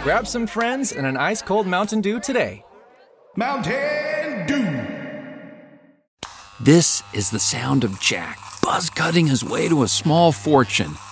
Grab some friends and an ice-cold Mountain Dew today. Mountain Dew. This is the sound of Jack buzz cutting his way to a small fortune